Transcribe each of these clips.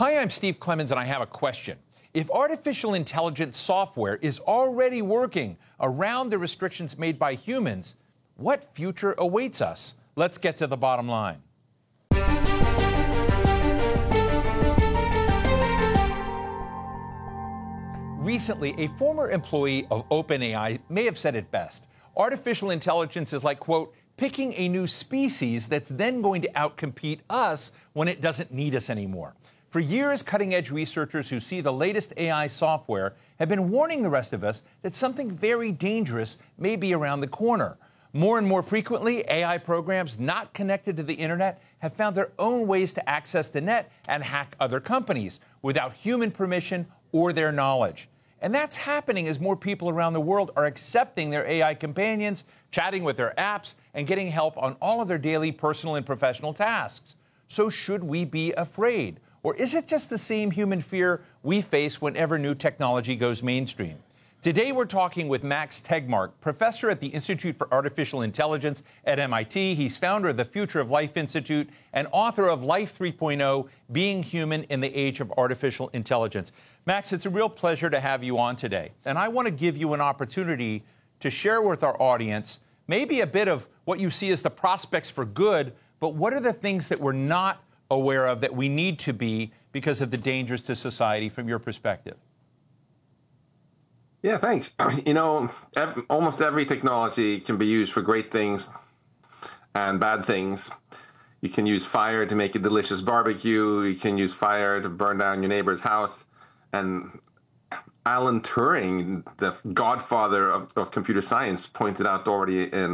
Hi, I'm Steve Clemons, and I have a question. If artificial intelligence software is already working around the restrictions made by humans, what future awaits us? Let's get to the bottom line. Recently, a former employee of OpenAI may have said it best. Artificial intelligence is like, quote, picking a new species that's then going to outcompete us when it doesn't need us anymore. For years, cutting-edge researchers who see the latest AI software have been warning the rest of us that something very dangerous may be around the corner. More and more frequently, AI programs not connected to the internet have found their own ways to access the net and hack other companies without human permission or their knowledge. And that's happening as more people around the world are accepting their AI companions, chatting with their apps, and getting help on all of their daily personal and professional tasks. So should we be afraid? Or is it just the same human fear we face whenever new technology goes mainstream? Today we're talking with Max Tegmark, professor at the Institute for Artificial Intelligence at MIT. He's founder of the Future of Life Institute and author of Life 3.0, Being Human in the Age of Artificial Intelligence. Max, it's a real pleasure to have you on today. And I want to give you an opportunity to share with our audience maybe a bit of what you see as the prospects for good, but what are the things that we're not aware of that we need to be because of the dangers to society from your perspective? Yeah, thanks. Almost every technology can be used for great things and bad things. You can use fire to make a delicious barbecue. You can use fire to burn down your neighbor's house. And Alan Turing, the godfather of computer science, pointed out already in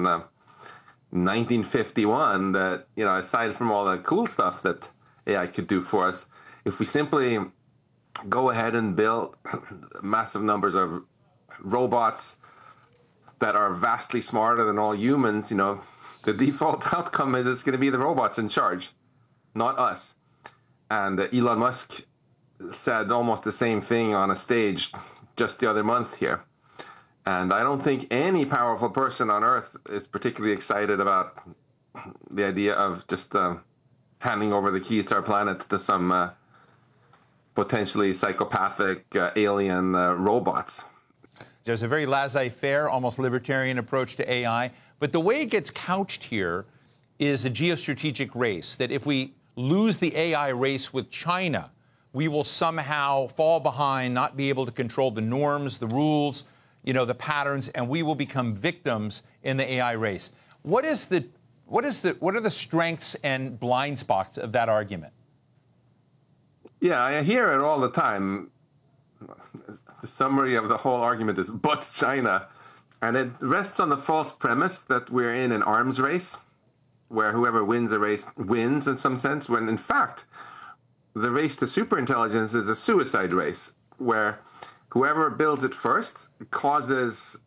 1951 that, aside from all the cool stuff that AI could do for us, if we simply go ahead and build massive numbers of robots that are vastly smarter than all humans, the default outcome is it's going to be the robots in charge, not us. And Elon Musk said almost the same thing on a stage just the other month here. And I don't think any powerful person on earth is particularly excited about the idea of just handing over the keys to our planet to some potentially psychopathic alien robots. There's a very laissez-faire, almost libertarian approach to AI. But the way it gets couched here is a geostrategic race, that if we lose the AI race with China, we will somehow fall behind, not be able to control the norms, the rules, the patterns, and we will become victims in the AI race. What are the strengths and blind spots of that argument? Yeah, I hear it all the time. The summary of the whole argument is but China. And it rests on the false premise that we're in an arms race where whoever wins the race wins in some sense, when in fact, the race to superintelligence is a suicide race where whoever builds it first causes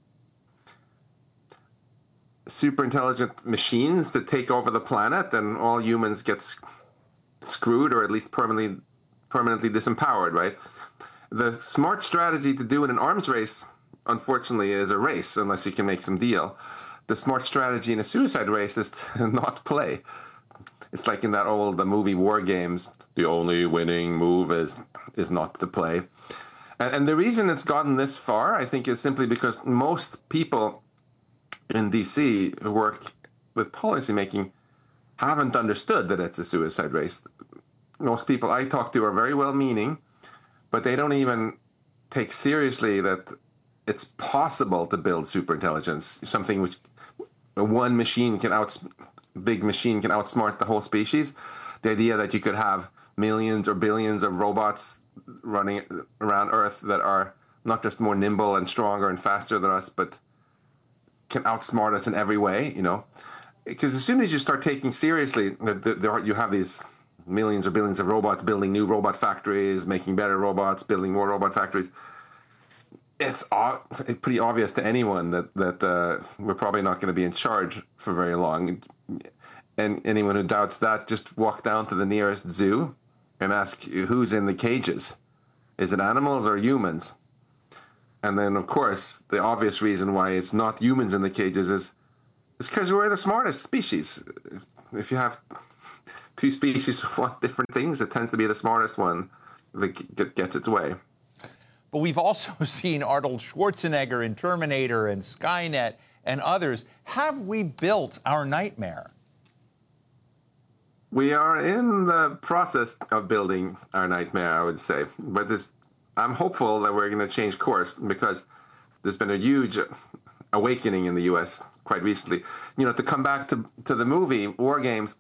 superintelligent machines to take over the planet, and all humans get screwed or at least permanently disempowered, right? The smart strategy to do in an arms race, unfortunately, is a race, unless you can make some deal. The smart strategy in a suicide race is to not play. It's like in that old movie War Games, the only winning move is not to play. And the reason it's gotten this far, I think, is simply because most people in D.C. who work with policymaking haven't understood that it's a suicide race. Most people I talk to are very well-meaning, but they don't even take seriously that it's possible to build superintelligence, something which one big machine can outsmart the whole species. The idea that you could have millions or billions of robots running around Earth that are not just more nimble and stronger and faster than us, but can outsmart us in every way, Because as soon as you start taking seriously that you have these millions or billions of robots building new robot factories, making better robots, building more robot factories, it's pretty obvious to anyone that we're probably not going to be in charge for very long. And anyone who doubts that, just walk down to the nearest zoo and ask who's in the cages. Is it animals or humans? And then, of course, the obvious reason why it's not humans in the cages is because we're the smartest species. If you have two species want different things, it tends to be the smartest one that gets its way. But we've also seen Arnold Schwarzenegger in Terminator and Skynet and others. Have we built our nightmare? We are in the process of building our nightmare, I would say. But I'm hopeful that we're going to change course, because there's been a huge awakening in the U.S. quite recently. You know, to come back to the movie War Games,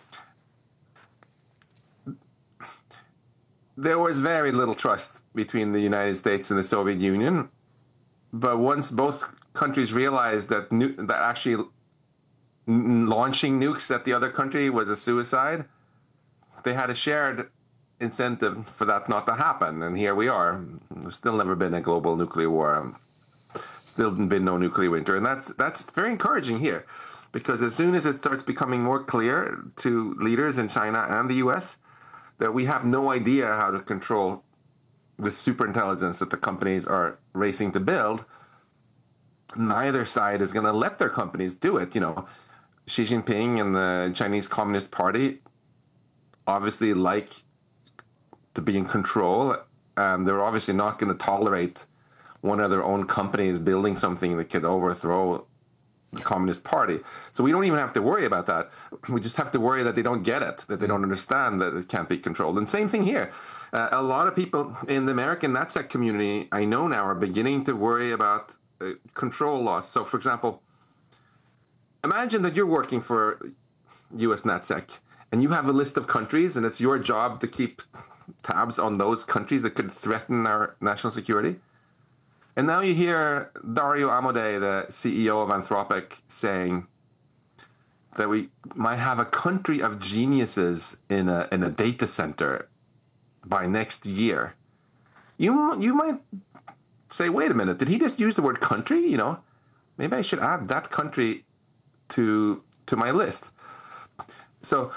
there was very little trust between the United States and the Soviet Union. But once both countries realized that actually launching nukes at the other country was a suicide, they had a shared incentive for that not to happen. And here we are. There's still never been a global nuclear war. Still been no nuclear winter. And that's very encouraging here, because as soon as it starts becoming more clear to leaders in China and the US that we have no idea how to control the superintelligence that the companies are racing to build, neither side is going to let their companies do it. You know, Xi Jinping and the Chinese Communist Party obviously like to be in control, and they're obviously not going to tolerate one of their own companies building something that could overthrow the Communist Party. So we don't even have to worry about that. We just have to worry that they don't get it, that they don't understand that it can't be controlled. And same thing here. A lot of people in the American NatSec community, I know now, are beginning to worry about control loss. So, for example, imagine that you're working for US NatSec and you have a list of countries, and it's your job to keep tabs on those countries that could threaten our national security. And now you hear Dario Amodei, the CEO of Anthropic, saying that we might have a country of geniuses in a data center by next year. You might say, wait a minute, did he just use the word country? You know, maybe I should add that country to my list. So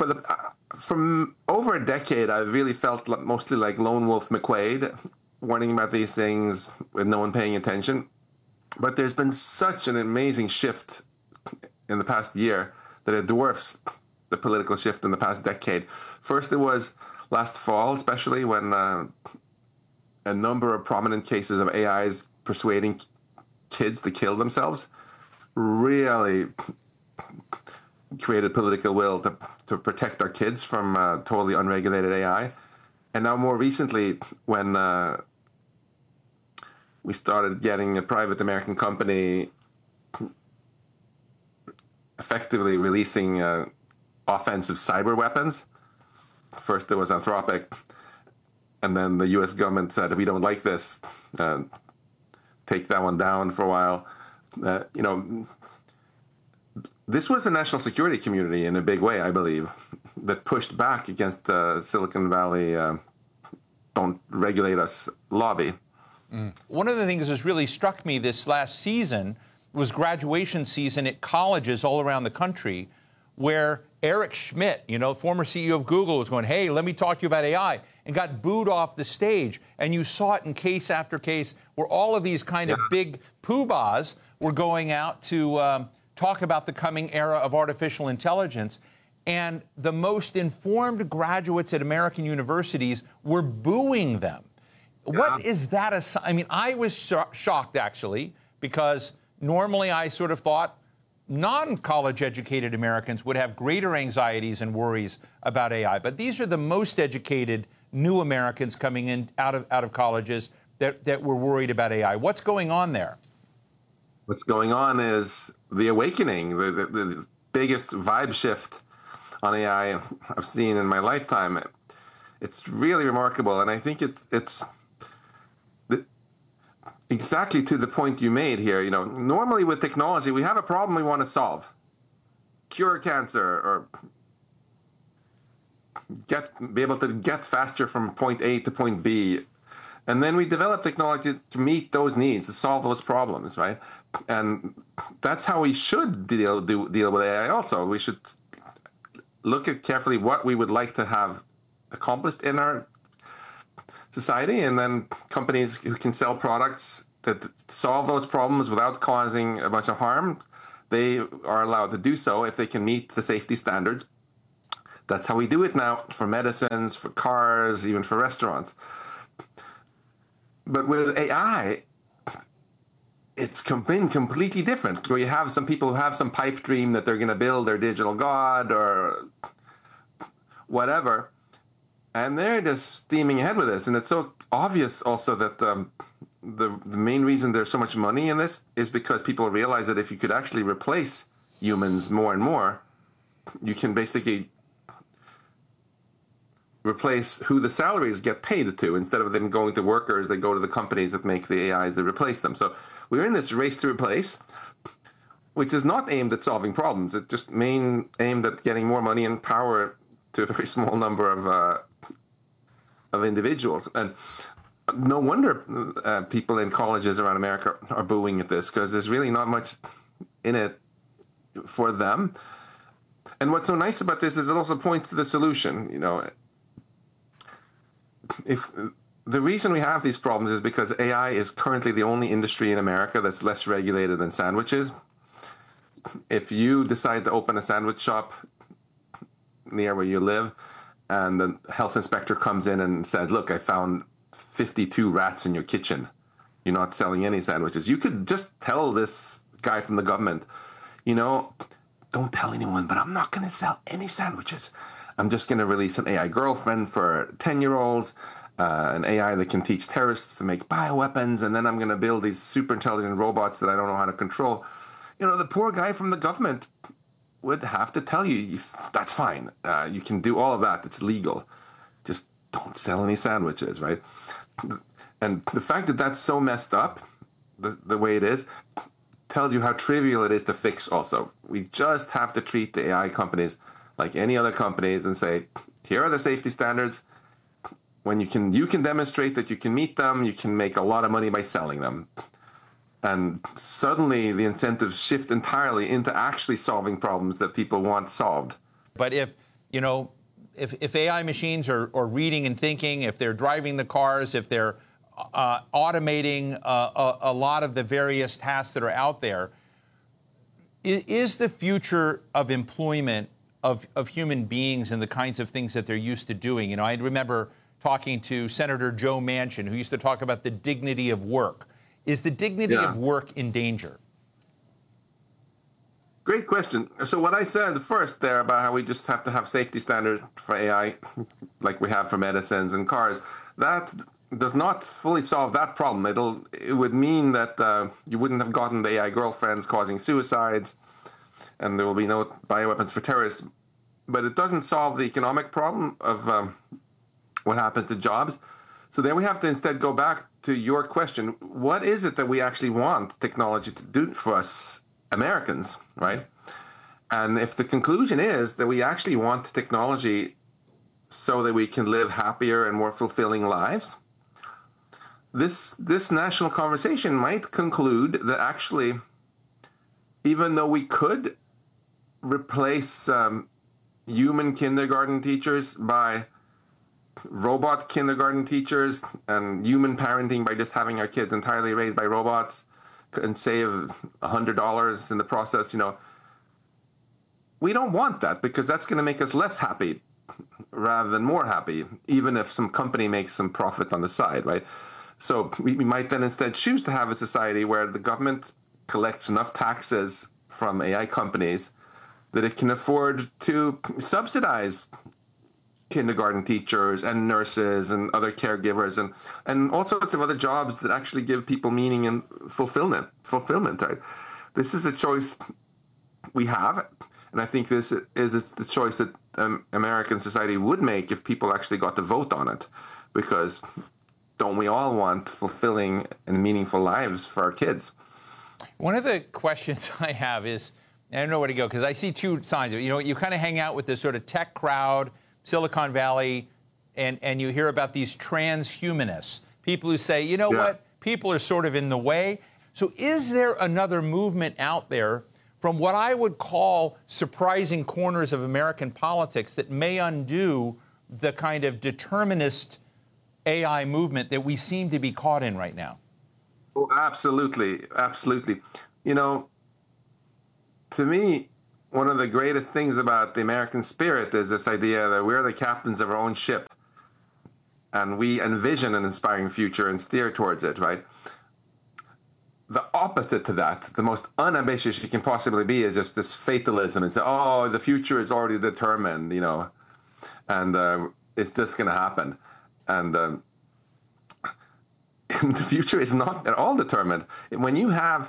from over a decade, I've really felt mostly like Lone Wolf McQuade, warning about these things with no one paying attention. But there's been such an amazing shift in the past year that it dwarfs the political shift in the past decade. First, it was last fall, especially when a number of prominent cases of AIs persuading kids to kill themselves really created political will to protect our kids from totally unregulated AI. And now more recently, when we started getting a private American company effectively releasing offensive cyber weapons. First it was Anthropic, and then the US government said, if we don't like this, take that one down for a while. This was the national security community in a big way, I believe, that pushed back against the Silicon Valley don't regulate us lobby. One of the things that's really struck me this last season was graduation season at colleges all around the country, where Eric Schmidt, former CEO of Google, was going, hey, let me talk to you about AI, and got booed off the stage. And you saw it in case after case where all of these kind of big poobahs were going out to talk about the coming era of artificial intelligence. And the most informed graduates at American universities were booing them. Yeah. What is that? I was shocked, actually, because normally I sort of thought non-college educated Americans would have greater anxieties and worries about AI. But these are the most educated new Americans coming in out of colleges that were worried about AI. What's going on there? What's going on is the awakening, the biggest vibe shift on AI I've seen in my lifetime. It's really remarkable, and I think it's exactly to the point you made here. Normally with technology, we have a problem we want to solve. Cure cancer, or be able to get faster from point A to point B. And then we develop technology to meet those needs, to solve those problems, right? And that's how we should deal with AI also. We should look at carefully what we would like to have accomplished in our society, and then companies who can sell products that solve those problems without causing a bunch of harm, they are allowed to do so if they can meet the safety standards That's how we do it now for medicines, for cars, even for restaurants. But with AI, it's been completely different, where you have some people who have some pipe dream that they're going to build their digital god or whatever, and they're just steaming ahead with this. And it's so obvious also that the main reason there's so much money in this is because people realize that if you could actually replace humans more and more, you can basically replace who the salaries get paid to. Instead of them going to workers, they go to the companies that make the AIs that replace them. So we're in this race to replace, which is not aimed at solving problems. It's just aimed at getting more money and power to a very small number of individuals. And no wonder people in colleges around America are booing at this, because there's really not much in it for them. And what's so nice about this is it also points to the solution. You know, if the reason we have these problems is because AI is currently the only industry in America that's less regulated than sandwiches. If you decide to open a sandwich shop near where you live, and the health inspector comes in and says, look, I found 52 rats in your kitchen, you're not selling any sandwiches, you could just tell this guy from the government, you know, don't tell anyone, but I'm not going to sell any sandwiches. I'm just going to release an AI girlfriend for 10-year-olds, an AI that can teach terrorists to make bioweapons, and then I'm going to build these super intelligent robots that I don't know how to control. You know, the poor guy from the government would have to tell you, that's fine. You can do all of that. It's legal. Just don't sell any sandwiches, right? And the fact that that's so messed up, the way it is, tells you how trivial it is to fix also. We just have to treat the AI companies like any other companies and say, here are the safety standards. When you can demonstrate that you can meet them, you can make a lot of money by selling them. And suddenly the incentives shift entirely into actually solving problems that people want solved. But if AI machines are reading and thinking, if they're driving the cars, if they're automating a lot of the various tasks that are out there, is the future of employment of human beings and the kinds of things that they're used to doing? You know, I remember talking to Senator Joe Manchin, who used to talk about the dignity of work. Is the dignity of work in danger? Great question. So what I said first there about how we just have to have safety standards for AI, like we have for medicines and cars, that does not fully solve that problem. It would mean that you wouldn't have gotten the AI girlfriends causing suicides, and there will be no bioweapons for terrorists. But it doesn't solve the economic problem of what happens to jobs. So then we have to instead go back to your question. What is it that we actually want technology to do for us Americans, right? And if the conclusion is that we actually want technology so that we can live happier and more fulfilling lives, this national conversation might conclude that actually, even though we could replace human kindergarten teachers by robot kindergarten teachers and human parenting by just having our kids entirely raised by robots and save $100 in the process, you know, we don't want that, because that's going to make us less happy rather than more happy, even if some company makes some profit on the side, right? So we might then instead choose to have a society where the government collects enough taxes from AI companies that it can afford to subsidize kindergarten teachers and nurses and other caregivers and all sorts of other jobs that actually give people meaning and fulfillment, right? This is a choice we have, and I think this is the choice that American society would make if people actually got to vote on it, because don't we all want fulfilling and meaningful lives for our kids? One of the questions I have is, I don't know where to go, because I see two sides of it. You know, you kind of hang out with this sort of tech crowd, Silicon Valley, and you hear about these transhumanists, people who say, you know what, people are sort of in the way. So is there another movement out there from what I would call surprising corners of American politics that may undo the kind of determinist AI movement that we seem to be caught in right now? Oh, absolutely. Absolutely. You know, to me, one of the greatest things about the American spirit is this idea that we're the captains of our own ship, and we envision an inspiring future and steer towards it, right? The opposite to that, the most unambitious you can possibly be, is just this fatalism and say, oh, the future is already determined, and it's just going to happen. And the future is not at all determined. When you have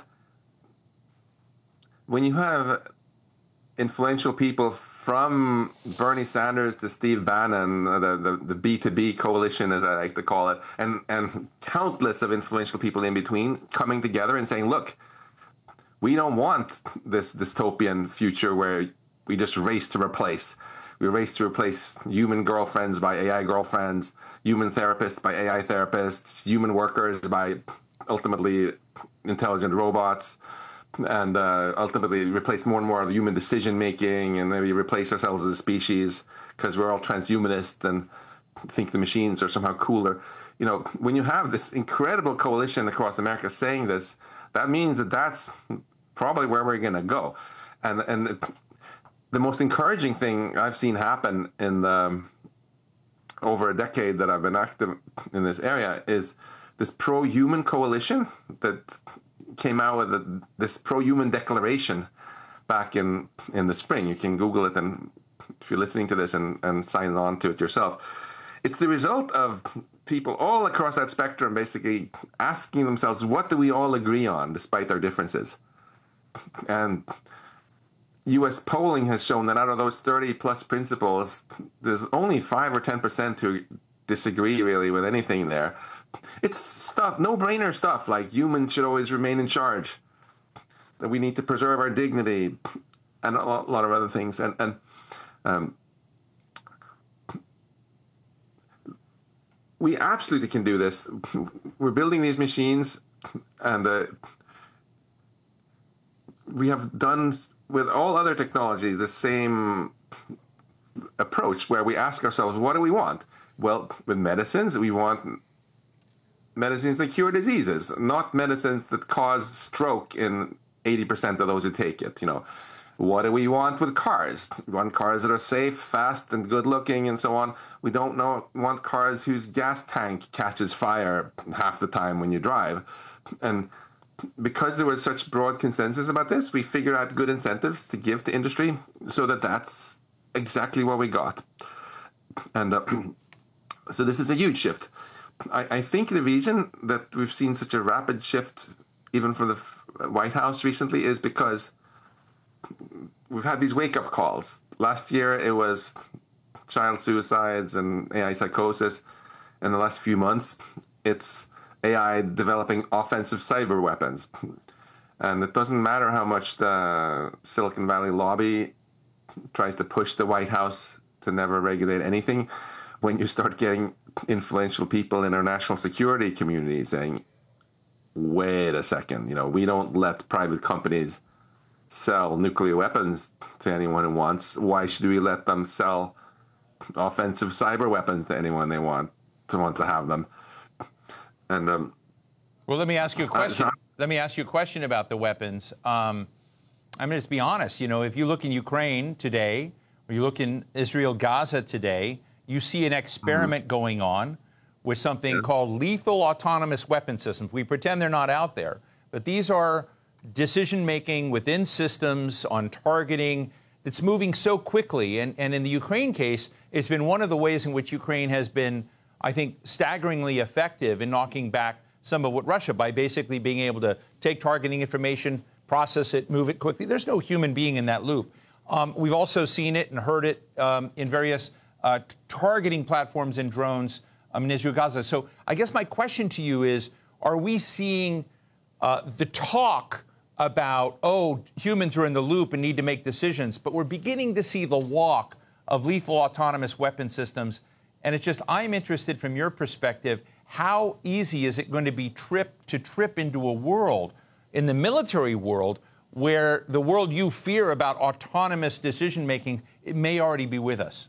influential people from Bernie Sanders to Steve Bannon, the B2B coalition, as I like to call it, and countless of influential people in between coming together and saying, look, we don't want this dystopian future where we just race to replace. We race to replace human girlfriends by AI girlfriends, human therapists by AI therapists, human workers by ultimately intelligent robots, and ultimately replace more and more of human decision making, and maybe replace ourselves as a species because we're all transhumanist and think the machines are somehow cooler. When you have this incredible coalition across America saying this, that means that that's probably where we're going to go. And the most encouraging thing I've seen happen in over a decade that I've been active in this area is this pro-human coalition that came out with this pro-human declaration back in the spring. You can Google it, and if you're listening to this and sign on to it yourself. It's the result of people all across that spectrum basically asking themselves, what do we all agree on despite our differences? And U.S. polling has shown that out of those 30 plus principles, there's only 5 or 10% who disagree really with anything there. It's stuff, no-brainer stuff, like humans should always remain in charge, that we need to preserve our dignity, and a lot of other things. And we absolutely can do this. We're building these machines, and we have done with all other technologies the same approach, where we ask ourselves, what do we want? Well, with medicines, we want medicines that cure diseases, not medicines that cause stroke in 80% of those who take it. What do we want with cars? We want cars that are safe, fast, and good looking, and so on. We don't want cars whose gas tank catches fire half the time when you drive. And because there was such broad consensus about this, we figured out good incentives to give to industry so that that's exactly what we got. And so this is a huge shift. I think the reason that we've seen such a rapid shift, even from the White House recently, is because we've had these wake-up calls. Last year, it was child suicides and AI psychosis. In the last few months, it's AI developing offensive cyber weapons. And it doesn't matter how much the Silicon Valley lobby tries to push the White House to never regulate anything. When you start getting influential people in our national security community saying, wait a second, we don't let private companies sell nuclear weapons to anyone who wants. Why should we let them sell offensive cyber weapons to anyone they wants to have them? And well, let me ask you a question. Let me ask you a question about the weapons. I'm going to just be honest. If you look in Ukraine today, or you look in Israel, Gaza today, you see an experiment going on with something called lethal autonomous weapon systems. We pretend they're not out there, but these are decision-making within systems on targeting that's moving so quickly. And in the Ukraine case, it's been one of the ways in which Ukraine has been, I think, staggeringly effective in knocking back some of what Russia, by basically being able to take targeting information, process it, move it quickly. There's no human being in that loop. We've also seen it and heard it in various targeting platforms and drones in Israel, Gaza. So I guess my question to you is, are we seeing the talk about, humans are in the loop and need to make decisions, but we're beginning to see the walk of lethal autonomous weapon systems? And it's just, I'm interested from your perspective, how easy is it going to be to trip into a world, in the military world, where the world you fear about autonomous decision-making, it may already be with us?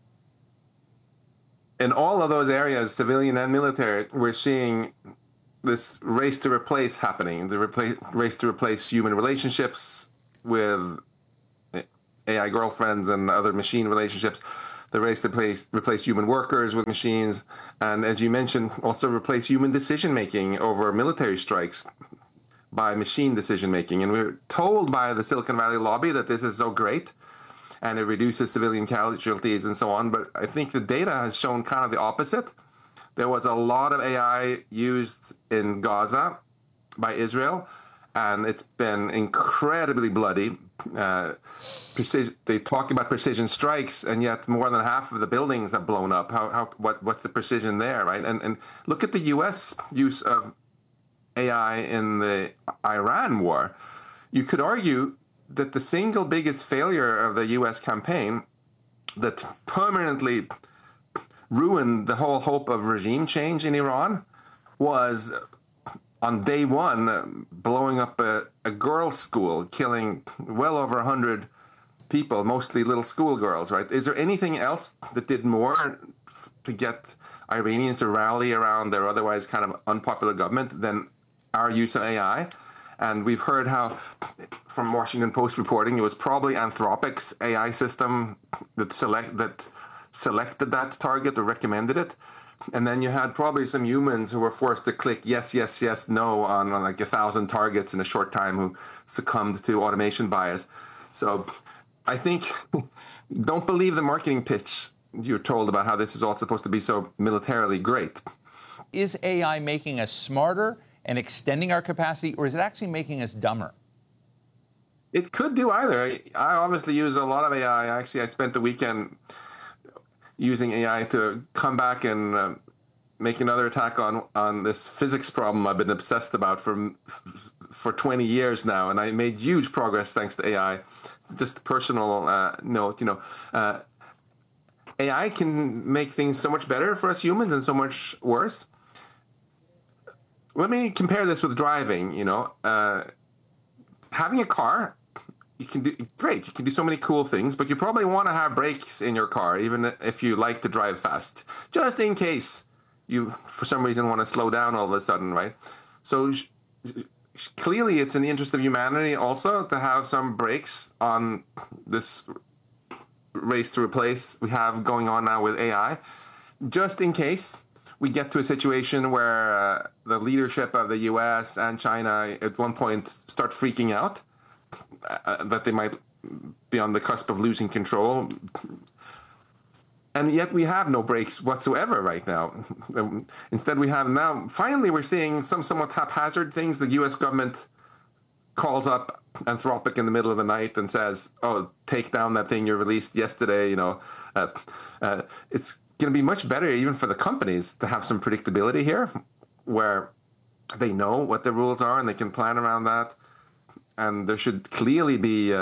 In all of those areas, civilian and military, we're seeing this race to replace happening, the race to replace human relationships with AI girlfriends and other machine relationships. The race to replace human workers with machines. And as you mentioned, also replace human decision-making over military strikes by machine decision-making. And we're told by the Silicon Valley lobby that this is so great and it reduces civilian casualties and so on. But I think the data has shown kind of the opposite. There was a lot of AI used in Gaza by Israel, and it's been incredibly bloody. They talk about precision strikes, and yet more than half of the buildings have blown up. What's the precision there, right? And look at the U.S. use of AI in the Iran war. You could argue that the single biggest failure of the U.S. campaign that permanently ruined the whole hope of regime change in Iran was on day one blowing up a girls' school, killing well over 100 people, mostly little schoolgirls, right? Is there anything else that did more to get Iranians to rally around their otherwise kind of unpopular government than our use of AI? And we've heard how, from Washington Post reporting, it was probably Anthropic's AI system that selected that target or recommended it. And then you had probably some humans who were forced to click yes, yes, yes, no on like 1,000 targets in a short time who succumbed to automation bias. So I think don't believe the marketing pitch you're told about how this is all supposed to be so militarily great. Is AI making us smarter and extending our capacity, or is it actually making us dumber? It could do either. I obviously use a lot of AI. Actually, I spent the weekend using AI to come back and make another attack on this physics problem I've been obsessed about for 20 years now, and I made huge progress thanks to AI. Just a personal note, AI can make things so much better for us humans and so much worse. Let me compare this with driving. Having a car, you can do so many cool things, but you probably want to have brakes in your car, even if you like to drive fast, just in case you, for some reason, want to slow down all of a sudden, right? So clearly it's in the interest of humanity also to have some brakes on this race to replace we have going on now with AI, just in case we get to a situation where the leadership of the US and China at one point start freaking out that they might be on the cusp of losing control. And yet we have no brakes whatsoever right now. Instead, we have now, finally, we're seeing some somewhat haphazard things. The US government calls up Anthropic in the middle of the night and says, oh, take down that thing you released yesterday. It's going to be much better even for the companies to have some predictability here, where they know what the rules are and they can plan around that. And there should clearly be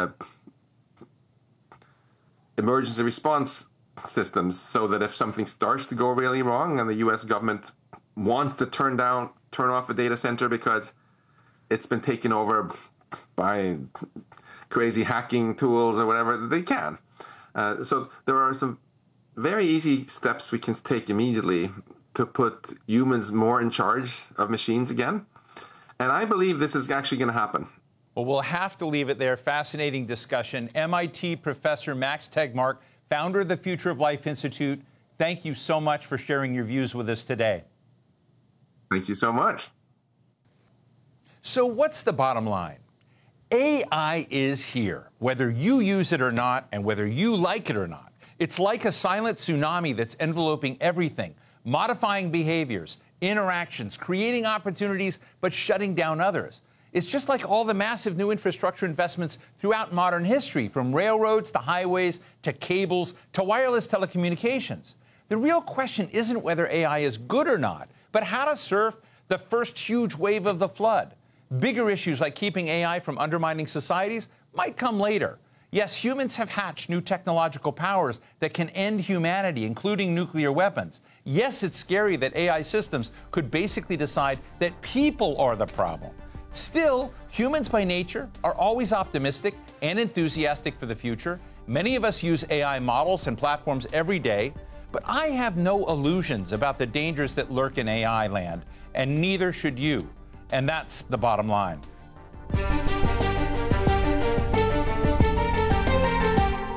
emergency response systems so that if something starts to go really wrong and the U.S. government wants to turn off a data center because it's been taken over by crazy hacking tools or whatever, they can. So there are some very easy steps we can take immediately to put humans more in charge of machines again. And I believe this is actually going to happen. Well, we'll have to leave it there. Fascinating discussion. MIT professor Max Tegmark, founder of the Future of Life Institute, thank you so much for sharing your views with us today. Thank you so much. So what's the bottom line? AI is here, whether you use it or not, and whether you like it or not. It's like a silent tsunami that's enveloping everything, modifying behaviors, interactions, creating opportunities, but shutting down others. It's just like all the massive new infrastructure investments throughout modern history, from railroads to highways to cables to wireless telecommunications. The real question isn't whether AI is good or not, but how to surf the first huge wave of the flood. Bigger issues like keeping AI from undermining societies might come later. Yes, humans have hatched new technological powers that can end humanity, including nuclear weapons. Yes, it's scary that AI systems could basically decide that people are the problem. Still, humans by nature are always optimistic and enthusiastic for the future. Many of us use AI models and platforms every day, but I have no illusions about the dangers that lurk in AI land, and neither should you. And that's the bottom line.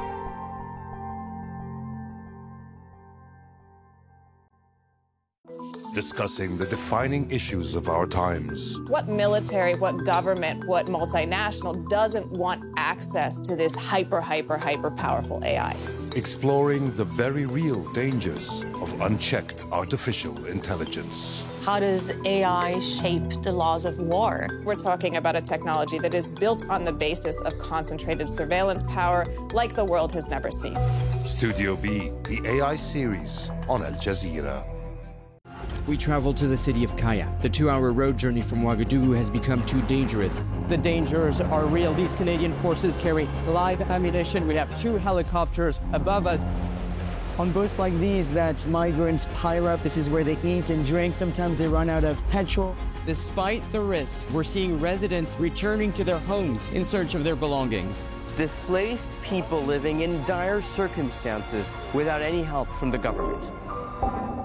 discussing the defining issues of our times. What military, what government, what multinational doesn't want access to this hyper powerful AI? Exploring the very real dangers of unchecked artificial intelligence. How does AI shape the laws of war? We're talking about a technology that is built on the basis of concentrated surveillance power like the world has never seen. Studio B, the AI series on Al Jazeera. We traveled to the city of Kaya. The 2-hour road journey from Ouagadougou has become too dangerous. The dangers are real. These Canadian forces carry live ammunition. We have 2 helicopters above us. On boats like these that migrants pile up, this is where they eat and drink. Sometimes they run out of petrol. Despite the risks, we're seeing residents returning to their homes in search of their belongings. Displaced people living in dire circumstances without any help from the government.